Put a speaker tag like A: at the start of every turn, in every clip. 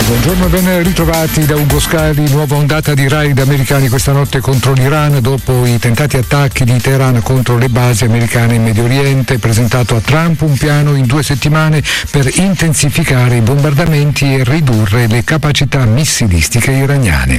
A: Buongiorno e ben ritrovati da Ugo Scali. Nuova ondata di raid americani questa notte contro l'Iran dopo i tentati attacchi di Teheran contro le basi americane in Medio Oriente. Presentato a Trump un piano in 2 settimane per intensificare i bombardamenti e ridurre le capacità missilistiche iraniane.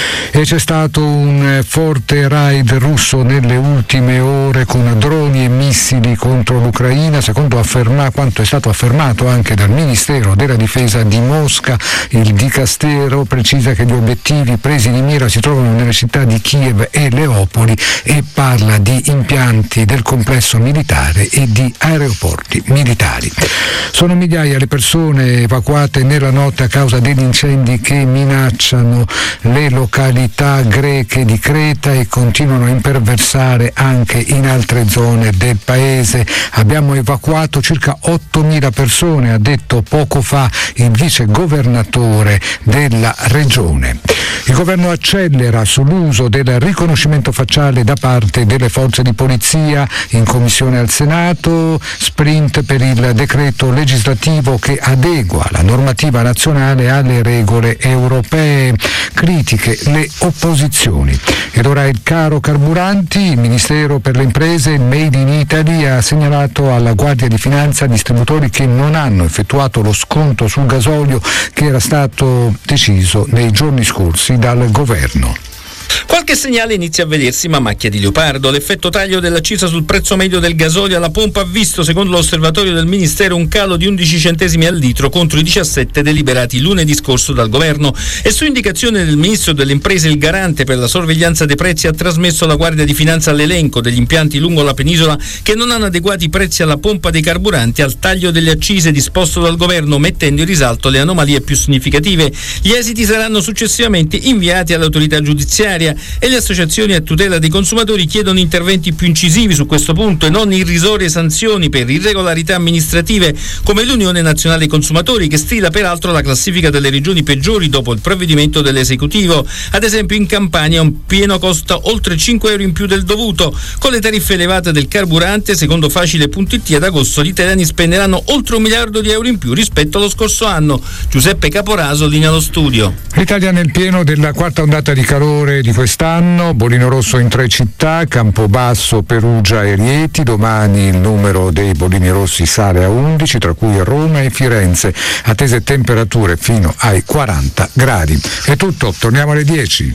A: E c'è stato un forte raid russo nelle ultime ore con droni e missili contro l'Ucraina, secondo quanto è stato affermato anche dal Ministero della Difesa di Mosca. Il dicastero precisa che gli obiettivi presi di mira si trovano nelle città di Kiev e Leopoli e parla di impianti del complesso militare e di aeroporti militari. Sono migliaia le persone evacuate nella notte a causa degli incendi che minacciano le località greche di Creta e continuano a imperversare anche in altre zone del paese. Abbiamo evacuato circa 8.000 persone, ha detto poco fa il vice governatore della regione. Il governo accelera sull'uso del riconoscimento facciale da parte delle forze di polizia. In commissione al Senato, sprint per il decreto legislativo che adegua la normativa nazionale alle regole europee. Critiche le opposizioni. Ed ora il caro carburanti. Il Ministero per le Imprese, il Made in Italy, ha segnalato alla Guardia di Finanza distributori che non hanno effettuato lo sconto sul gasolio che era stato deciso nei giorni scorsi dal governo.
B: Qualche segnale inizia a vedersi, ma macchia di leopardo. L'effetto taglio dell'accisa sul prezzo medio del gasolio alla pompa ha visto, secondo l'osservatorio del Ministero, un calo di 11 centesimi al litro contro i 17 deliberati lunedì scorso dal governo. E su indicazione del Ministro delle Imprese, il garante per la sorveglianza dei prezzi ha trasmesso alla Guardia di Finanza l'elenco degli impianti lungo la penisola che non hanno adeguati prezzi alla pompa dei carburanti al taglio delle accise disposto dal governo, mettendo in risalto le anomalie più significative. Gli esiti saranno successivamente inviati all'autorità giudiziaria e le associazioni a tutela dei consumatori chiedono interventi più incisivi su questo punto e non irrisorie sanzioni per irregolarità amministrative, come l'Unione Nazionale Consumatori, che stila peraltro la classifica delle regioni peggiori dopo il provvedimento dell'esecutivo. Ad esempio in Campania un pieno costa oltre 5 euro in più del dovuto. Con le tariffe elevate del carburante, secondo Facile.it, ad agosto gli italiani spenderanno oltre 1 miliardo di euro in più rispetto allo scorso anno. Giuseppe Caporaso, linea allo studio.
A: L'Italia nel pieno della quarta ondata di calore di quest'anno, bollino rosso in 3 città, Campobasso, Perugia e Rieti. Domani il numero dei bollini rossi sale a 11, tra cui Roma e Firenze, attese temperature fino ai 40 gradi. È tutto, torniamo alle 10.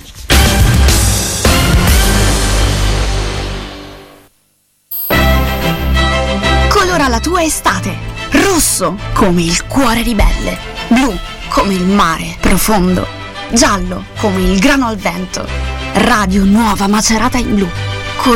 C: Colora la tua estate. Rosso come il cuore ribelle, blu come il mare profondo, giallo come il grano al vento. Radio Nuova Macerata in blu.